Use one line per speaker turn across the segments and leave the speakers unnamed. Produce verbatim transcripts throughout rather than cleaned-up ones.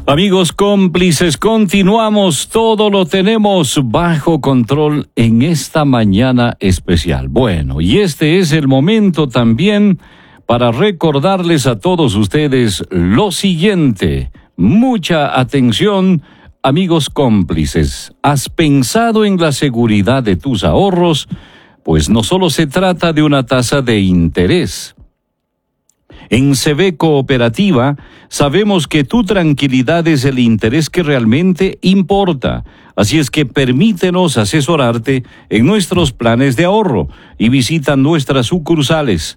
Amigos cómplices, continuamos, todo lo tenemos bajo control en esta mañana especial. Bueno, y este es el momento también para recordarles a todos ustedes lo siguiente. Mucha atención, amigos cómplices. ¿Has pensado en la seguridad de tus ahorros? Pues no solo se trata de una tasa de interés. En C B Cooperativa sabemos que tu tranquilidad es el interés que realmente importa. Así es que permítenos asesorarte en nuestros planes de ahorro y visita nuestras sucursales.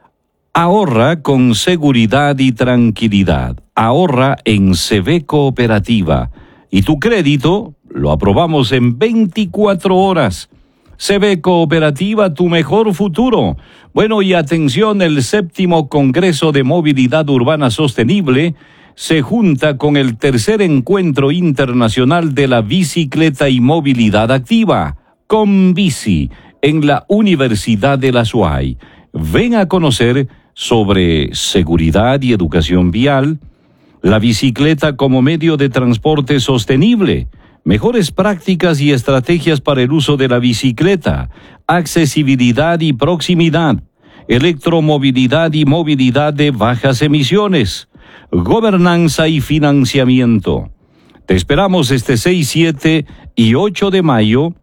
Ahorra con seguridad y tranquilidad. Ahorra en C B Cooperativa. Y tu crédito lo aprobamos en veinticuatro horas. C B Cooperativa, tu mejor futuro. Bueno, y atención, el séptimo Congreso de Movilidad Urbana Sostenible se junta con el tercer Encuentro Internacional de la Bicicleta y Movilidad Activa, Conbici, en la Universidad de la U S A I. Ven a conocer sobre seguridad y educación vial, la bicicleta como medio de transporte sostenible, mejores prácticas y estrategias para el uso de la bicicleta, accesibilidad y proximidad, electromovilidad y movilidad de bajas emisiones, gobernanza y financiamiento. Te esperamos este seis, siete y ocho de mayo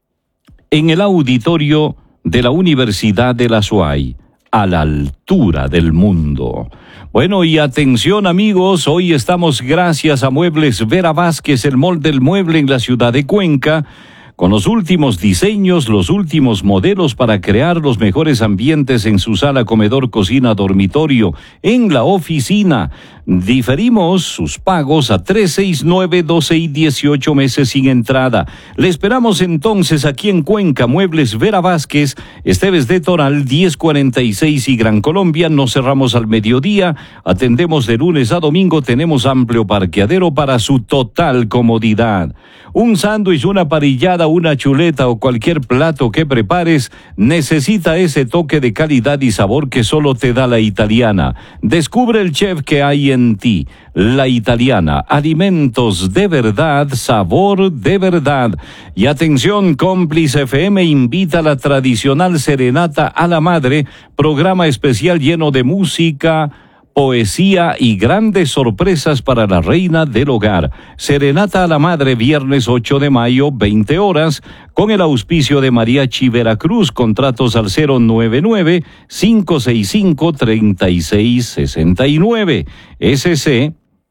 en el auditorio de la Universidad de la U S A I, a la altura del mundo. Bueno, y atención amigos, hoy estamos gracias a Muebles Vera Vázquez, el mall del mueble en la ciudad de Cuenca, con los últimos diseños, los últimos modelos para crear los mejores ambientes en su sala, comedor, cocina, dormitorio, en la oficina. Diferimos sus pagos a tres, seis, nueve, doce y dieciocho meses sin entrada. Le esperamos entonces aquí en Cuenca, Muebles Vera Vázquez, Esteves de Toral, diez cuarenta y seis y Gran Colombia. Nos cerramos al mediodía, atendemos de lunes a domingo, tenemos amplio parqueadero para su total comodidad. Un sándwich, una parrillada, una chuleta o cualquier plato que prepares necesita ese toque de calidad y sabor que solo te da La Italiana. Descubre el chef que hay en ti. La Italiana, alimentos de verdad, sabor de verdad. Y atención, Cómplice F M invita a la tradicional Serenata a la Madre, programa especial lleno de música, poesía y grandes sorpresas para la reina del hogar. Serenata a la Madre, viernes ocho de mayo, veinte horas, con el auspicio de Mariachi Veracruz. Contratos al cero nueve nueve, cinco seis cinco, tres seis seis nueve. S C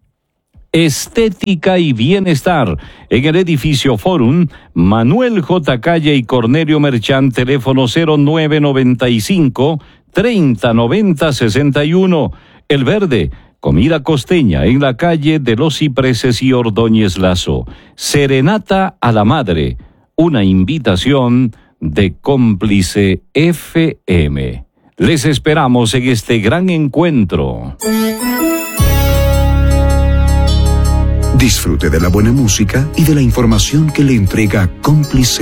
Estética y Bienestar, en el edificio Forum, Manuel J. Calle y Cornelio Merchán, teléfono cero nueve noventa y cinco, treinta noventa sesenta y uno. El Verde, comida costeña en la calle de los Cipreses y Ordóñez Lazo. Serenata a la Madre, una invitación de Cómplice F M. Les esperamos en este gran encuentro.
Disfrute de la buena música y de la información que le entrega Cómplice